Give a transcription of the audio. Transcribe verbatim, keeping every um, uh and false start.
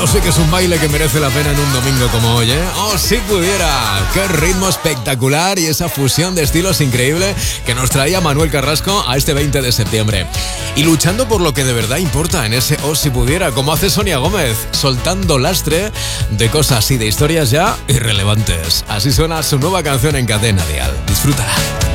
Esto sí que es un baile que merece la pena en un domingo como hoy, ¿eh? ¡Oh, si pudiera! ¡Qué ritmo espectacular! Y esa fusión de estilos increíble que nos traía Manuel Carrasco a este veinte de septiembre. Y luchando por lo que de verdad importa en ese Oh, si pudiera, como hace Sonia Gómez, soltando lastre de cosas y de historias ya irrelevantes. Así suena su nueva canción en Cadena Dial. Disfrútala.